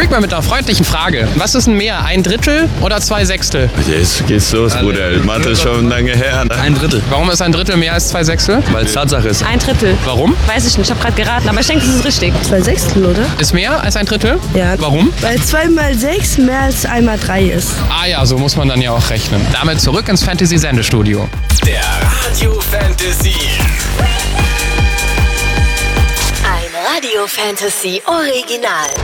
ich mal mit einer freundlichen Frage. Was ist denn mehr, 1/3 oder 2/6? Jetzt geht's los, Bruder. Mathe ist schon lange her. Ne? 1/3. Warum ist 1/3 mehr als 2/6? Weil es Tatsache ist. 1/3. Warum? Weiß ich nicht, ich habe gerade geraten, aber ich denke, das ist richtig. 2/6, oder? Ist mehr als 1/3? Ja. Warum? Weil 2 mal 6 mehr als 1 mal 3 ist. Ah ja, so muss man dann ja auch rechnen. Damit zurück ins Fantasy-Sendestudio. Der Radio Fantasy. Ein Radio Fantasy Original.